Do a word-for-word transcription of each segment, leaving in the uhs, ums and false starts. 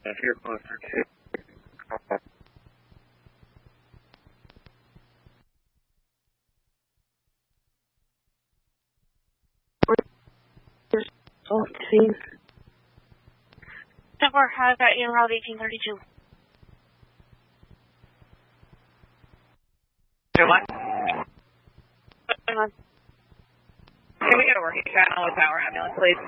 if you're closer to. fourteen. Temper, I've got you in Route eighteen thirty-two. Do what? Hang on. Can we get a working channel with power ambulance, please?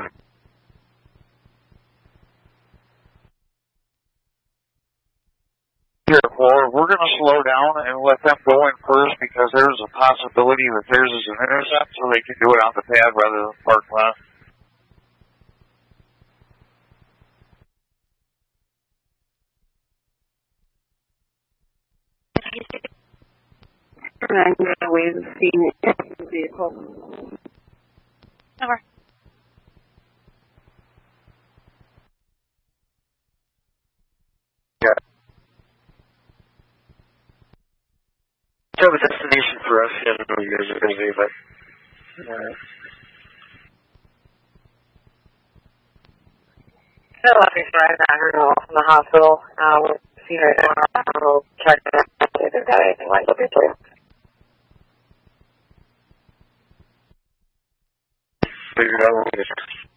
Here, well, we're going to slow down and let them go in first because there's a possibility that theirs is an intercept, so they can do it on the pad rather than park lot. I'm going to wait and see the vehicle. Over. Yeah. So a destination for us. Yeah, I know you guys are busy, but. Uh, Still looking for right now. We're going from the hospital. Uh, we'll see right now. We'll check it out. If they've got anything like looking for you. figured out what it is.